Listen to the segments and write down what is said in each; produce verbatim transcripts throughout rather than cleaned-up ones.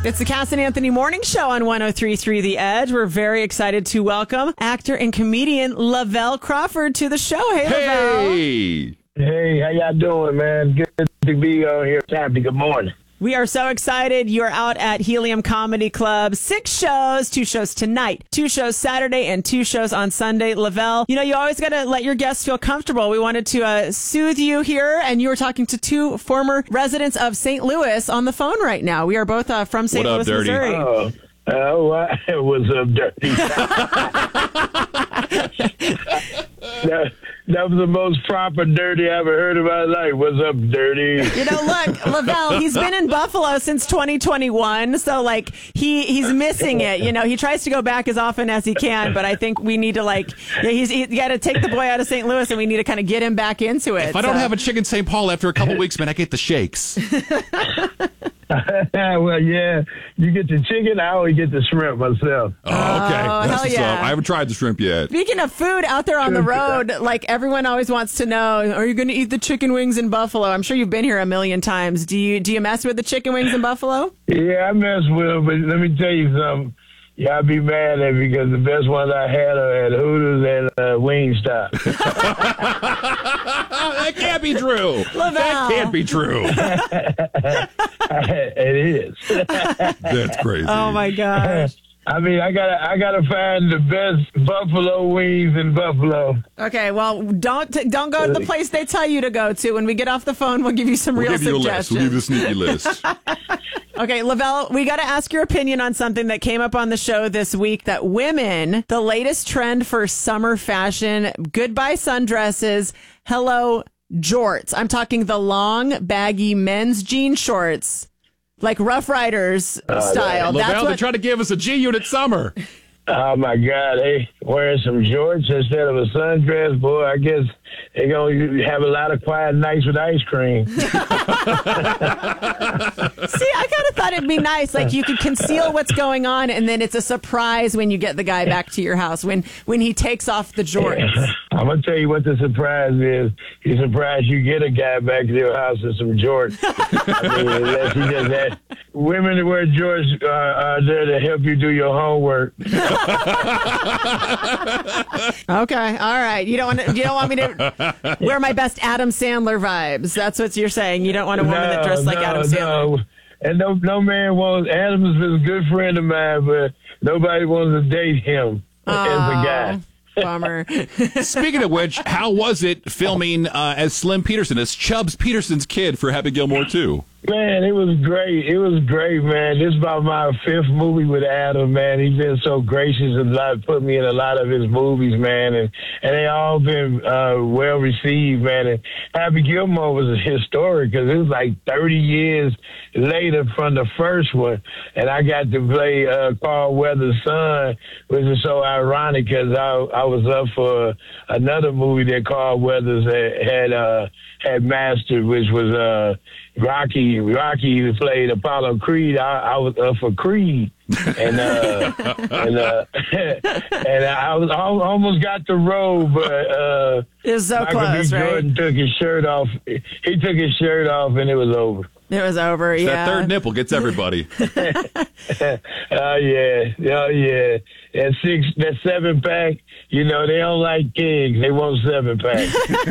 It's the Cass and Anthony Morning Show on one oh three point three The Edge. We're very excited to welcome actor and comedian Lavelle Crawford to the show. Hey, Lavelle. Hey. Hey, how y'all doing, man? Good to be on here. Happy good morning. We are so excited. You're out at Helium Comedy Club. Six shows, two shows tonight, two shows Saturday, and two shows on Sunday. Lavelle, you know, you always got to let your guests feel comfortable. We wanted to uh, soothe you here, and you were talking to two former residents of Saint Louis on the phone right now. We are both uh, from Saint What Louis, up, Dirty? Missouri. Oh, oh, uh, what's up, Dirty? that, that was the most proper Dirty I ever heard in my life. What's up, Dirty? You know, look, Lavelle, he's been in Buffalo since twenty twenty-one, so, like, he he's missing it. You know, he tries to go back as often as he can, but I think we need to, like, yeah, he's he, got to take the boy out of Saint Louis, and we need to kind of get him back into it. If I don't so. have a chicken Saint Paul after a couple weeks, man, I get the shakes. Well, yeah, you get the chicken. I always get the shrimp myself. Oh, okay. Oh, That's hell what's yeah. up. I haven't tried the shrimp yet. Speaking of food out there on the road, like everyone always wants to know, are you going to eat the chicken wings in Buffalo? I'm sure you've been here a million times. Do you do you mess with the chicken wings in Buffalo? Yeah, I mess with them, but let me tell you something. Yeah, I'd be mad at it because the best ones I had are at Hooters and uh, Wingstop. That can't be true. Lavelle. That can't be true. It is. That's crazy. Oh my gosh. I mean, I gotta, I gotta find the best buffalo wings in Buffalo. Okay, well, don't don't go to the place they tell you to go to. When we get off the phone, we'll give you some We'll real give you a list. suggestions. We'll give you a sneaky list. Okay, Lavelle, we got to ask your opinion on something that came up on the show this week, that women, the latest trend for summer fashion, goodbye sundresses, hello jorts. I'm talking the long, baggy men's jean shorts, like Rough Riders Uh, style. Lavelle, That's they're what. trying to give us a G-Unit summer. Oh my God, they wearing some jorts instead of a sundress, boy. I guess they're gonna have a lot of quiet nights with ice cream. See, I kind of thought it'd be nice, like you could conceal what's going on, and then it's a surprise when you get the guy back to your house when when he takes off the jorts. I'm gonna tell you what the surprise is. You're surprised you get a guy back to your house with some jorts. I mean, unless he just had women that wear jorts uh, are there to help you do your homework. Okay, all right. You don't want to, you don't want me to wear my best Adam Sandler vibes. That's what you're saying. You don't want a woman that dressed like no, Adam Sandler. No. And no, no man wants. Adams is a good friend of mine, but nobody wants to date him as a guy. Bummer. Speaking of which, how was it filming uh, as Slim Peterson, as Chubbs Peterson's kid for Happy Gilmore two? Man, it was great. It was great, man. This is about my fifth movie with Adam, man. He's been so gracious and lot, put me in a lot of his movies, man. And, and they all been uh, well received, man. And Happy Gilmore was historic because it was like thirty years later from the first one. And I got to play uh, Carl Weathers' son, which is so ironic because I, I was up for another movie that Carl Weathers had, had, uh, had mastered, which was uh, Rocky. Rocky played Apollo Creed. I, I was up for Creed, and uh, and uh, and I was I almost got the role, but uh, It was so Michael close, B. right? Jordan took his shirt off. He took his shirt off, and it was over. It was over. That Yeah. third nipple gets everybody. Oh yeah, oh yeah. That six, that seven pack. You know they don't like gigs; they want seven pack.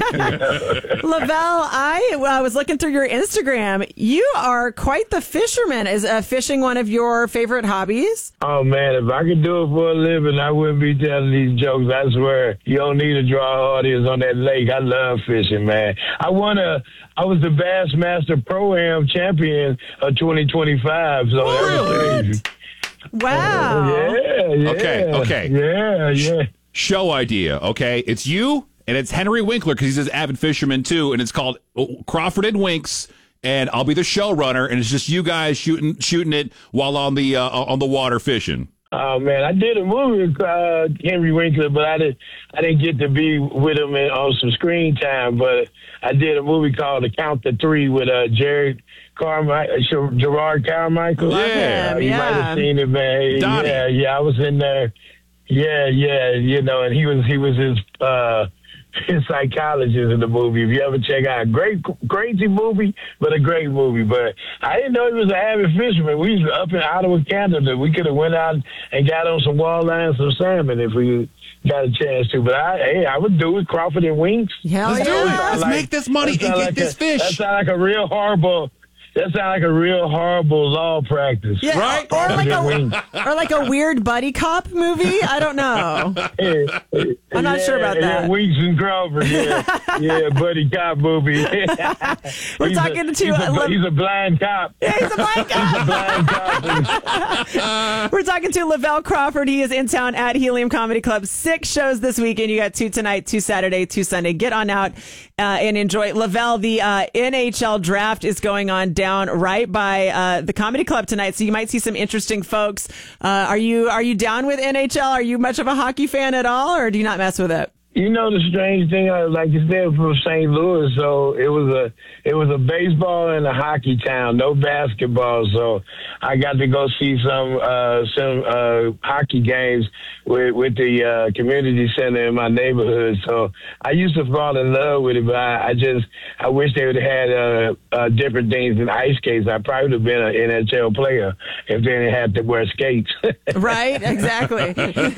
Lavelle, I, well, I was looking through your Instagram. You are quite the fisherman. Is uh, fishing one of your favorite hobbies? Oh man, if I could do it for a living, I wouldn't be telling these jokes. I swear, you don't need to draw an audience on that lake. I love fishing, man. I won a, I was the Bassmaster Pro-Am champion of twenty twenty-five. So that was Really? crazy. Wow. Yeah, yeah. Okay, okay. Yeah, yeah. Show idea, okay? It's you, and it's Henry Winkler, because he's an avid fisherman, too, and it's called Crawford and Winks, and I'll be the showrunner, and it's just you guys shooting shooting it while on the uh, on the water fishing. Oh man, I did a movie with uh, Henry Winkler, but I didn't I didn't get to be with him in, on some screen time. But I did a movie called The Count to Three with uh, Jared Carmichael, Gerard Carmichael. Yeah, uh, you yeah. might have seen it, man. Donnie. Yeah, yeah, I was in there. Yeah, yeah, you know, and he was he was his uh, psychologist in the movie. If you ever check out, great, crazy movie, but a great movie. But I didn't know he was an avid fisherman. We was up in Ottawa, Canada. We could have went out and got on some walleye and some salmon if we got a chance to. But I, hey, I would do it. Crawford and Winks. Hell Let's yeah. do it. Let's like, make this money and get like this a, fish. That sounds like a real horrible. That sounds like a real horrible law practice. Yeah, Right? Or like, a, Wings. or like a weird buddy cop movie. I don't know. I'm not yeah, sure about that. Yeah, Winks and Crawford, yeah. yeah, buddy cop movie. We're he's talking a, to he's, uh, a, he's a blind cop. Yeah, he's a blind He's a cop. blind cop. We're talking to Lavelle Crawford. He is in town at Helium Comedy Club. Six shows this weekend. You got two tonight, two Saturday, two Sunday. Get on out uh, and enjoy. Lavelle, the uh, N H L draft is going on down right by uh, the Comedy Club tonight, so you might see some interesting folks. Uh, are you are you down with N H L? Are you much of a hockey fan at all, or do you not mess with it? You know the strange thing, I like you said, from Saint Louis, so it was a it was a baseball and a hockey town, no basketball. So I got to go see some uh, some uh, hockey games with with the uh, community center in my neighborhood. So I used to fall in love with it, but I, I just I wish they would have had uh, uh, different things than ice skates. I probably would have been an N H L player if they didn't have to wear skates. Right? Exactly.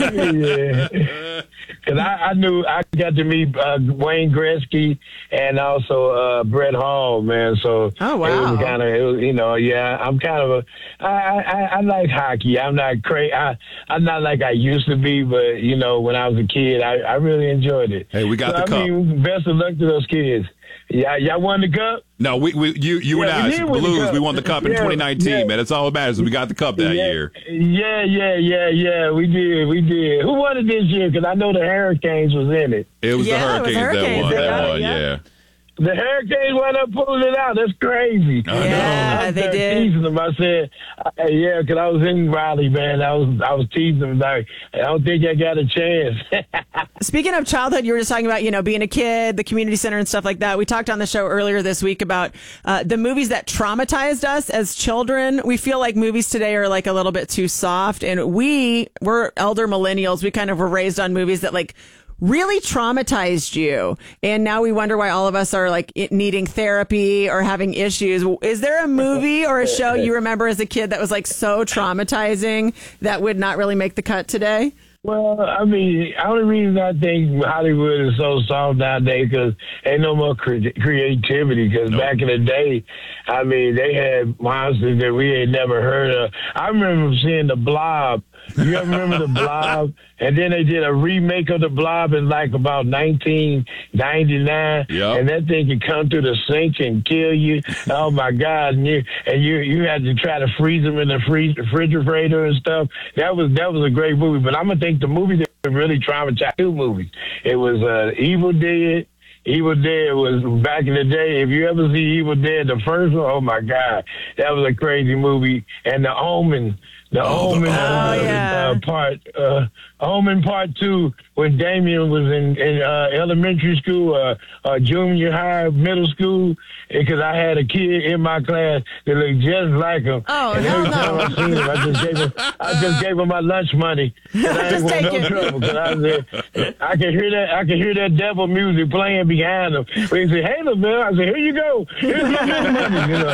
Yeah, because I, I knew. I got to meet uh, Wayne Gretzky and also uh, Brett Hall, man. So oh wow, it was kind of, you know, yeah. I'm kind of a, I, I, I like hockey. I'm not crazy. I, I'm not like I used to be, but you know, when I was a kid, I, I really enjoyed it. Hey, we got so, the I cup. mean, best of luck to those kids. Yeah, y'all won the cup. No, we, we you you Yeah, and we I, did win the Blues. cup. We won the cup in Yeah, twenty nineteen, yeah. man. That's all that matters. We got the cup that yeah, year. Yeah, yeah, yeah, yeah. We did, we did. Who won it this year? Because I know the Hurricanes was in it. It was Yeah, it the was Hurricanes, Hurricanes. that won. They That got it, won, yeah. yeah. The Hurricanes wound up pulling it out. That's crazy. I know. Yeah, I was they there did. teasing them. I said, uh, yeah, because I was in Raleigh, man. I was I was teasing them. Like, I don't think I got a chance. Speaking of childhood, you were just talking about, you know, being a kid, the community center and stuff like that. We talked on the show earlier this week about uh, the movies that traumatized us as children. We feel like movies today are like a little bit too soft. And we, we're elder millennials. We kind of were raised on movies that like really traumatized you. And now we wonder why all of us are like it- needing therapy or having issues. Is there a movie or a show you remember as a kid that was like so traumatizing that would not really make the cut today? Well, I mean, the only reason I think Hollywood is so soft nowadays because ain't no more cre- creativity. Because Nope. back in the day, I mean, they had monsters that we had never heard of. I remember seeing The Blob. You ever remember The Blob? And then they did a remake of The Blob in like about nineteen ninety-nine. Yep. And that thing could come through the sink and kill you. Oh my God! And you and you you had to try to freeze them in the freeze, refrigerator and stuff. That was that was a great movie. But I'm gonna think the movie that really traumatized two movies. It was uh, Evil Dead. Evil Dead was back in the day. If you ever see Evil Dead, the first one, oh my God, that was a crazy movie. And The Omen. The Oh, Omen, the uh, Omen. uh, part, uh, Omen part two, when Damien was in, in uh, elementary school, uh, uh, junior high, middle school, because I had a kid in my class that looked just like him. Oh, and hell every time no. I seen him, I just gave him, I just gave him my lunch money. 'Cause I Just ain't want take no it. trouble. 'Cause I said, I could hear that, I could hear that devil music playing behind him. When he said, "Hey, LaVelle," I said, "Here you go. Here's your lunch money," you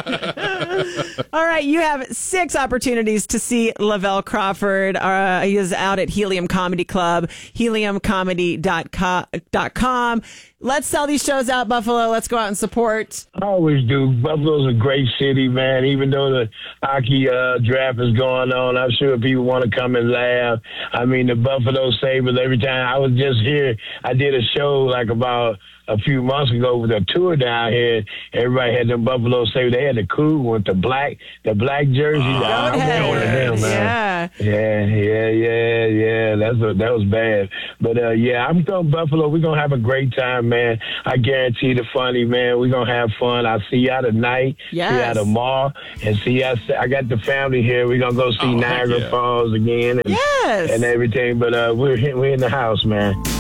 know. All right, you have six opportunities to see Lavelle Crawford. Uh, he is out at Helium Comedy Club, helium comedy dot com. Let's sell these shows out, Buffalo. Let's go out and support. I always do. Buffalo's a great city, man. Even though the hockey uh, draft is going on, I'm sure people want to come and laugh. I mean, the Buffalo Sabres, every time I was just here, I did a show like about a few months ago with a tour down here. Everybody had them Buffalo Sabres. They had the cool with the black, the black jersey. Oh, I'm going to them, man. Yeah. Yeah, yeah, yeah, yeah. That's a, that was bad, but uh, yeah, I'm going Buffalo. We're gonna have a great time, man. I guarantee the funny, man. We're gonna have fun. I'll see y'all tonight. Yes. See y'all tomorrow, and see y'all. I got the family here. We're gonna go see Oh, heck Niagara yeah. Falls again, and, Yes. and everything. But uh, we're we're in the house, man.